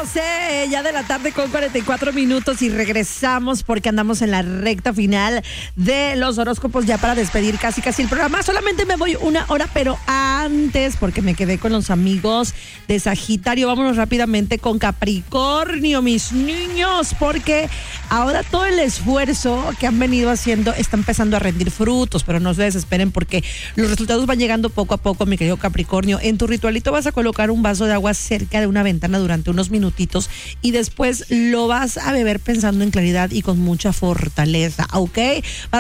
12 ya de la tarde con 44 minutos y regresamos porque andamos en la recta final de los horóscopos ya para despedir casi el programa. Solamente me voy una hora, pero antes, porque me quedé con los amigos de Sagitario, vámonos rápidamente con Capricornio, mis niños, porque ahora todo el esfuerzo que han venido haciendo está empezando a rendir frutos, pero no se desesperen porque los resultados van llegando poco a poco, mi querido Capricornio. En tu ritualito vas a colocar un vaso de agua cerca de una ventana durante unos minutitos y después lo vas a beber pensando en claridad y con mucha fortaleza, ¿ok?